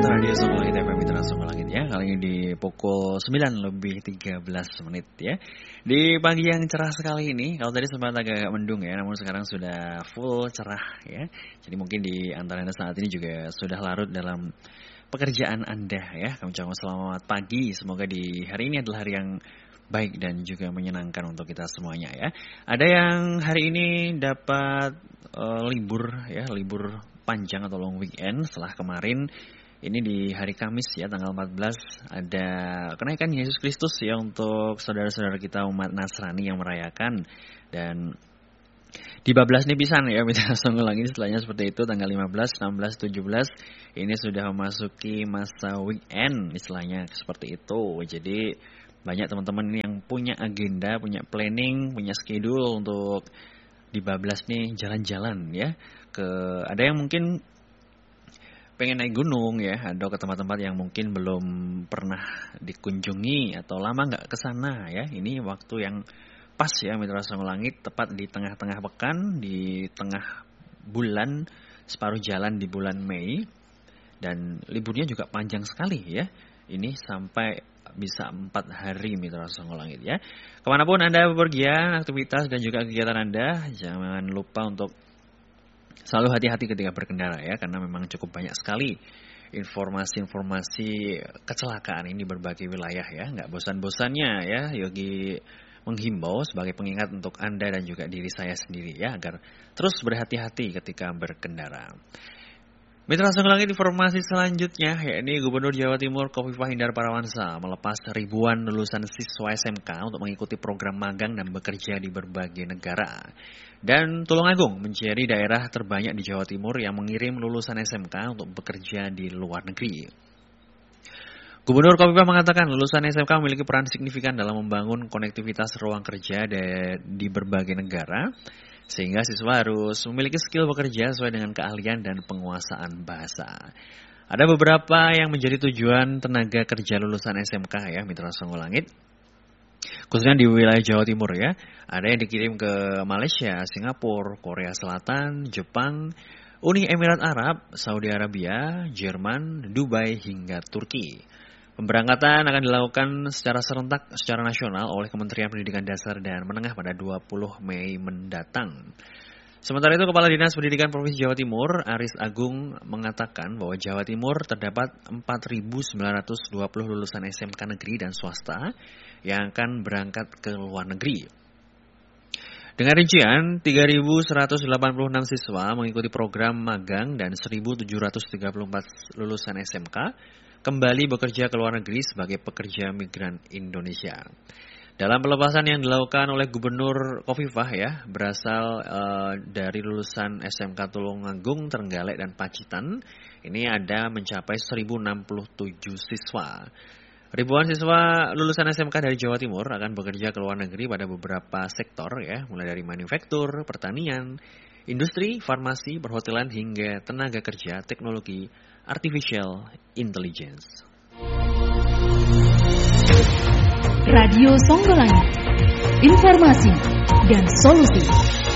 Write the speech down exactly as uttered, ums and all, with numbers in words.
Radio Songgolangit F M Mitra Songgolangit ya. Kali ini di pukul sembilan lebih tiga belas menit ya. Di pagi yang cerah sekali ini, kalau tadi sempat agak mendung ya, namun sekarang sudah full cerah ya. Jadi mungkin di antara Anda saat ini juga sudah larut dalam pekerjaan Anda ya. Kami ucapkan selamat pagi, semoga di hari ini adalah hari yang baik dan juga menyenangkan untuk kita semuanya ya. Ada yang hari ini dapat uh, libur ya, libur panjang atau long weekend setelah kemarin ini di hari Kamis ya tanggal empat belas ada kenaikan Yesus Kristus ya untuk saudara-saudara kita umat Nasrani yang merayakan. Dan di bablas nih pisan ya Mitra Songgolangit setelahnya seperti itu tanggal lima belas, enam belas, tujuh belas ini sudah memasuki masa weekend istilahnya seperti itu. Jadi banyak teman-teman yang punya agenda, punya planning, punya schedule untuk di bablas nih jalan-jalan ya. Ke ada yang mungkin pengen naik gunung ya, atau ke tempat-tempat yang mungkin belum pernah dikunjungi atau lama nggak ke sana ya. Ini waktu yang pas ya Mitra Songgolangit, tepat di tengah-tengah pekan, di tengah bulan, separuh jalan di bulan Mei. Dan liburnya juga panjang sekali ya. Ini sampai bisa empat hari Mitra Songgolangit ya. Kemanapun Anda bepergian, aktivitas dan juga kegiatan Anda, jangan lupa untuk selalu hati-hati ketika berkendara ya, karena memang cukup banyak sekali informasi-informasi kecelakaan ini di berbagai wilayah ya. Nggak bosan-bosannya ya Yogi menghimbau sebagai pengingat untuk Anda dan juga diri saya sendiri ya, agar terus berhati-hati ketika berkendara. Mitra Songgolangit, informasi selanjutnya yakni Gubernur Jawa Timur Khofifah Indar Parawansa melepas ribuan lulusan siswa S M K untuk mengikuti program magang dan bekerja di berbagai negara. Dan Tulungagung menjadi daerah terbanyak di Jawa Timur yang mengirim lulusan S M K untuk bekerja di luar negeri. Gubernur Khofifah mengatakan lulusan S M K memiliki peran signifikan dalam membangun konektivitas ruang kerja di berbagai negara, sehingga siswa harus memiliki skill bekerja sesuai dengan keahlian dan penguasaan bahasa. Ada beberapa yang menjadi tujuan tenaga kerja lulusan S M K ya Mitra Songgolangit, khususnya di wilayah Jawa Timur ya. Ada yang dikirim ke Malaysia, Singapura, Korea Selatan, Jepang, Uni Emirat Arab, Saudi Arabia, Jerman, Dubai hingga Turki. Pemberangkatan akan dilakukan secara serentak secara nasional oleh Kementerian Pendidikan Dasar dan Menengah pada dua puluh Mei mendatang. Sementara itu, Kepala Dinas Pendidikan Provinsi Jawa Timur, Aris Agung, mengatakan bahwa Jawa Timur terdapat empat ribu sembilan ratus dua puluh lulusan S M K negeri dan swasta yang akan berangkat ke luar negeri. Dengan rincian, tiga ribu seratus delapan puluh enam siswa mengikuti program magang dan seribu tujuh ratus tiga puluh empat lulusan S M K kembali bekerja ke luar negeri sebagai pekerja migran Indonesia. Dalam pelepasan yang dilakukan oleh Gubernur Khofifah ya, berasal uh, dari lulusan S M K Tulungagung, Trenggalek dan Pacitan, ini ada mencapai seribu enam puluh tujuh siswa. Ribuan siswa lulusan S M K dari Jawa Timur akan bekerja ke luar negeri pada beberapa sektor ya, mulai dari manufaktur, pertanian, industri, farmasi, perhotelan hingga tenaga kerja, teknologi, artificial intelligence. Radio Songgolangit, informasi dan solusi.